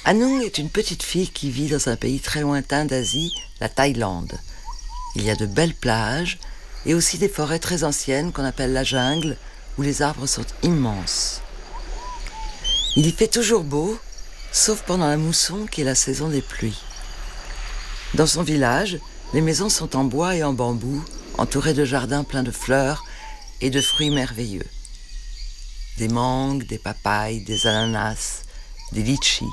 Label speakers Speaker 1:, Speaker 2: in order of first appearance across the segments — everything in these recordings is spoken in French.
Speaker 1: Anung est une petite fille qui vit dans un pays très lointain d'Asie, la Thaïlande. Il y a de belles plages et aussi des forêts très anciennes qu'on appelle la jungle, où les arbres sont immenses. Il y fait toujours beau, sauf pendant la mousson qui est la saison des pluies. Dans son village, les maisons sont en bois et en bambou, entourées de jardins pleins de fleurs et de fruits merveilleux. Des mangues, des papayes, des ananas, des litchis.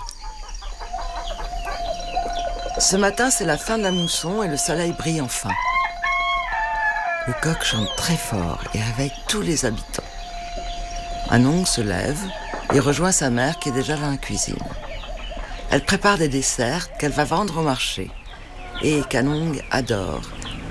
Speaker 1: Ce matin, c'est la fin de la mousson et le soleil brille enfin. Le coq chante très fort et réveille tous les habitants. Anung se lève et rejoint sa mère qui est déjà dans la cuisine. Elle prépare des desserts qu'elle va vendre au marché et qu'Anung adore.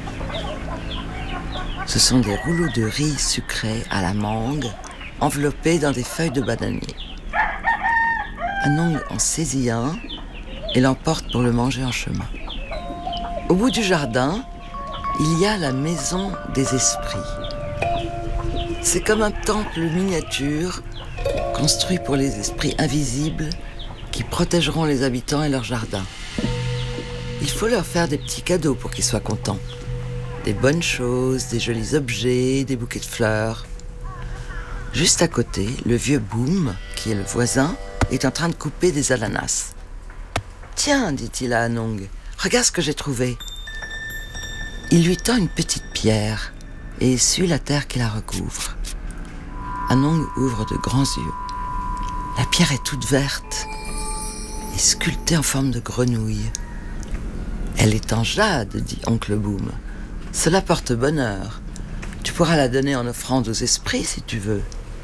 Speaker 1: Ce sont des rouleaux de riz sucré à la mangue enveloppés dans des feuilles de bananier. Anung en saisit un et l'emporte pour le manger en chemin. Au bout du jardin, il y a la maison des esprits. C'est comme un temple miniature construit pour les esprits invisibles qui protégeront les habitants et leurs jardins. Il faut leur faire des petits cadeaux pour qu'ils soient contents. Des bonnes choses, des jolis objets, des bouquets de fleurs. Juste à côté, le vieux Boum, qui est le voisin, est en train de couper des ananas. « Tiens, dit-il à Anung, regarde ce que j'ai trouvé. » Il lui tend une petite pierre et essuie la terre qui la recouvre. Anung ouvre de grands yeux. La pierre est toute verte et sculptée en forme de grenouille. Elle est en jade, dit oncle Boum. Cela porte bonheur. Tu pourras la donner en offrande aux esprits si tu veux.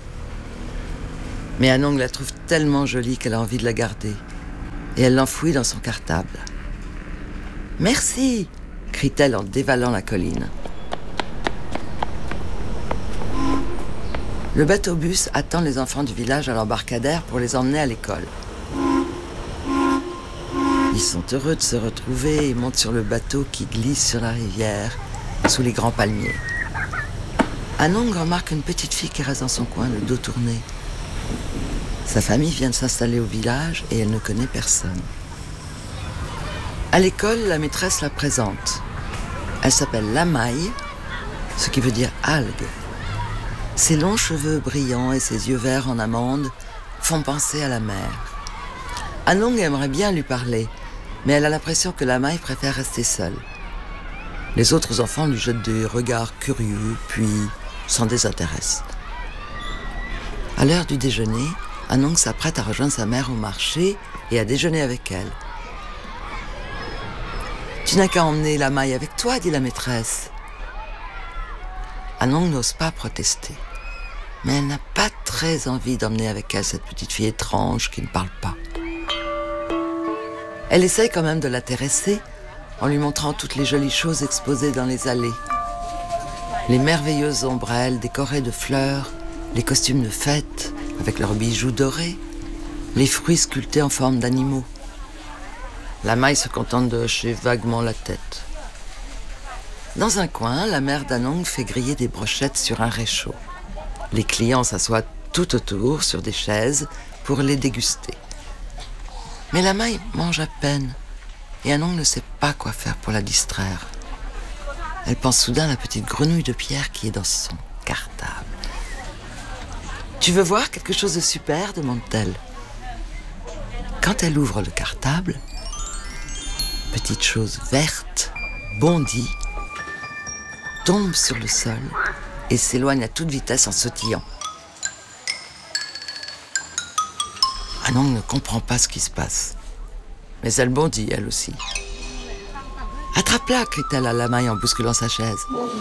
Speaker 1: Mais Anung la trouve tellement jolie qu'elle a envie de la garder. Et elle l'enfouit dans son cartable. « Merci !» crie-t-elle en dévalant la colline. Le bateau-bus attend les enfants du village à l'embarcadère pour les emmener à l'école. Ils sont heureux de se retrouver et montent sur le bateau qui glisse sur la rivière, sous les grands palmiers. Anung remarque une petite fille qui reste dans son coin, le dos tourné. Sa famille vient de s'installer au village et elle ne connaît personne. À l'école, la maîtresse la présente. Elle s'appelle Lamai, ce qui veut dire algue. Ses longs cheveux brillants et ses yeux verts en amande font penser à la mer. Anung aimerait bien lui parler, mais elle a l'impression que Lamai préfère rester seule. Les autres enfants lui jettent des regards curieux, puis s'en désintéressent. À l'heure du déjeuner, Anung s'apprête à rejoindre sa mère au marché et à déjeuner avec elle. « Tu n'as qu'à emmener Lamai avec toi, dit la maîtresse. » Anung n'ose pas protester, mais elle n'a pas très envie d'emmener avec elle cette petite fille étrange qui ne parle pas. Elle essaye quand même de l'intéresser en lui montrant toutes les jolies choses exposées dans les allées. Les merveilleuses ombrelles décorées de fleurs, les costumes de fête avec leurs bijoux dorés, les fruits sculptés en forme d'animaux. Lamai se contente de hocher vaguement la tête. Dans un coin, la mère d'Anung fait griller des brochettes sur un réchaud. Les clients s'assoient tout autour sur des chaises pour les déguster. Mais Lamai mange à peine et Anung ne sait pas quoi faire pour la distraire. Elle pense soudain à la petite grenouille de pierre qui est dans son cartable. « Tu veux voir quelque chose de super ?» demande-t-elle. Quand elle ouvre le cartable, petite chose verte bondit, tombe sur le sol et s'éloigne à toute vitesse en sautillant. Anung ne comprend pas ce qui se passe. Mais elle bondit, elle aussi. « Attrape-la » crie-t-elle à Lamai en bousculant sa chaise.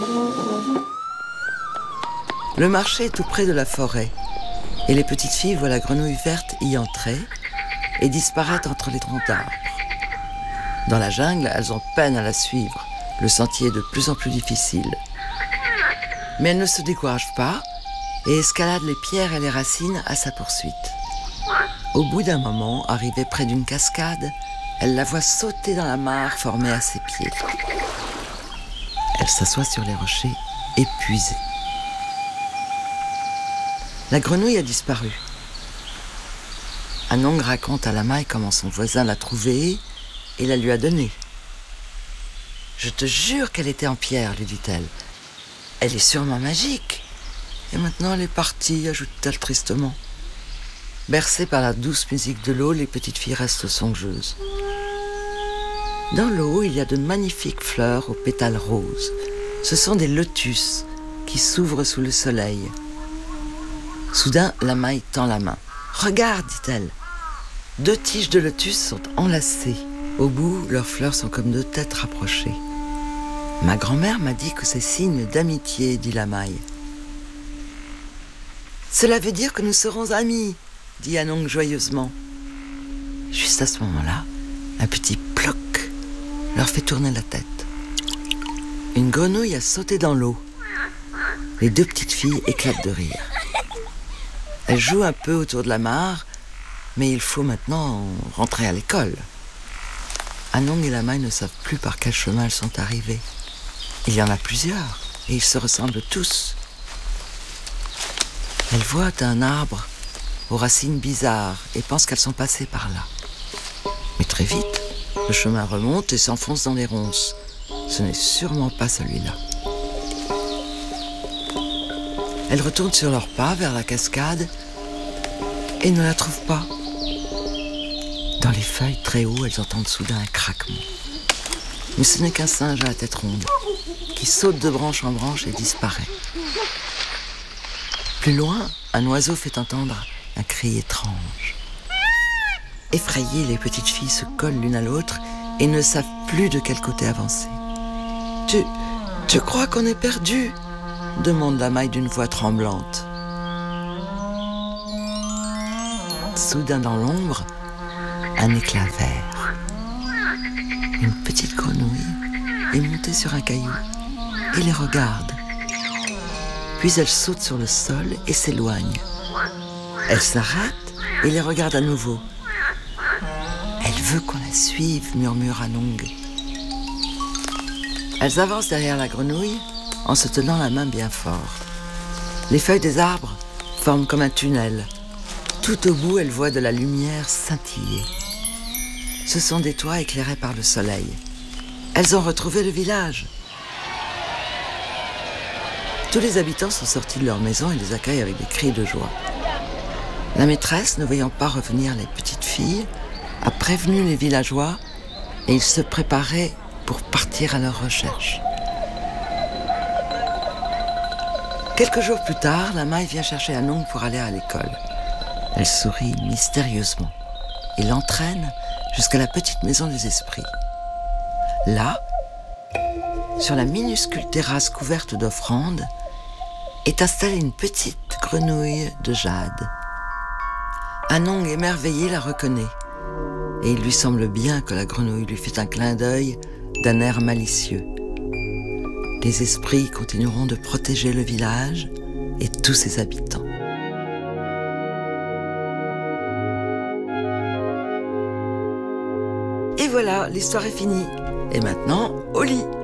Speaker 1: Le marché est tout près de la forêt et les petites filles voient la grenouille verte y entrer et disparaître entre les troncs d'arbres. Dans la jungle, elles ont peine à la suivre. Le sentier est de plus en plus difficile. Mais elles ne se découragent pas et escaladent les pierres et les racines à sa poursuite. Au bout d'un moment, arrivée près d'une cascade, elle la voit sauter dans la mare formée à ses pieds. Elle s'assoit sur les rochers, épuisée. La grenouille a disparu. Anong raconte à la maille comment son voisin l'a trouvée et la lui a donnée. « Je te jure qu'elle était en pierre, lui dit-elle. Elle est sûrement magique. Et maintenant elle est partie, ajoute-t-elle tristement. Bercées par la douce musique de l'eau, les petites filles restent songeuses. Dans l'eau, il y a de magnifiques fleurs aux pétales roses. Ce sont des lotus qui s'ouvrent sous le soleil. Soudain, la maille tend la main. « Regarde, dit-elle. 2 tiges de lotus sont enlacées. Au bout, leurs fleurs sont comme 2 têtes rapprochées. Ma grand-mère m'a dit que c'est signe d'amitié, dit la maille. Cela veut dire que nous serons amis, dit Anong joyeusement. Juste à ce moment-là, un petit ploc leur fait tourner la tête. Une grenouille a sauté dans l'eau. Les 2 petites filles éclatent de rire. Elles jouent un peu autour de la mare, mais il faut maintenant rentrer à l'école. Anong et la maille ne savent plus par quel chemin elles sont arrivées. Il y en a plusieurs, et ils se ressemblent tous. Elles voient un arbre aux racines bizarres et pensent qu'elles sont passées par là. Mais très vite, le chemin remonte et s'enfonce dans les ronces. Ce n'est sûrement pas celui-là. Elles retournent sur leurs pas vers la cascade et ne la trouvent pas. Dans les feuilles très haut, elles entendent soudain un craquement. Mais ce n'est qu'un singe à la tête ronde qui saute de branche en branche et disparaît. Plus loin, un oiseau fait entendre un cri étrange. Effrayées, les petites filles se collent l'une à l'autre et ne savent plus de quel côté avancer. « Tu crois qu'on est perdu ?» demande la maille d'une voix tremblante. Soudain dans l'ombre, un éclat vert. Une petite grenouille est montée sur un caillou et les regarde. Puis elle saute sur le sol et s'éloigne. Elle s'arrête et les regarde à nouveau. Elle veut qu'on la suive, murmure Anong. Elles avancent derrière la grenouille en se tenant la main bien fort. Les feuilles des arbres forment comme un tunnel. Tout au bout, elles voient de la lumière scintiller. Ce sont des toits éclairés par le soleil. Elles ont retrouvé le village. Tous les habitants sont sortis de leur maison et les accueillent avec des cris de joie. La maîtresse, ne voyant pas revenir les petites filles, a prévenu les villageois et ils se préparaient pour partir à leur recherche. Quelques jours plus tard, la maille vient chercher Anong pour aller à l'école. Elle sourit mystérieusement et l'entraîne jusqu'à la petite maison des esprits. Là, sur la minuscule terrasse couverte d'offrandes, est installée une petite grenouille de jade. Anong, émerveillé, la reconnaît. Et il lui semble bien que la grenouille lui fait un clin d'œil d'un air malicieux. Les esprits continueront de protéger le village et tous ses habitants. Et voilà, l'histoire est finie. Et maintenant, au lit.